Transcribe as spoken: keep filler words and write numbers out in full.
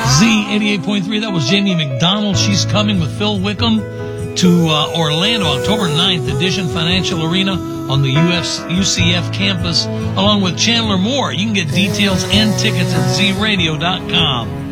Z eighty-eight point three, that was Jamie McDonald. She's coming with Phil Wickham to uh, Orlando, October ninth, Edition Financial Arena on the U F, U C F campus, along with Chandler Moore. You can get details and tickets at z radio dot com.